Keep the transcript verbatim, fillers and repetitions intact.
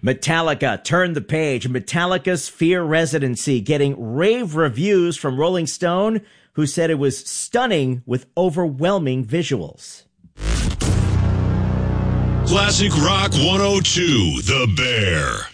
Metallica turned the page. Metallica's Fear Residency getting rave reviews from Rolling Stone, who said it was stunning with overwhelming visuals. Classic Rock one oh two, The Bear.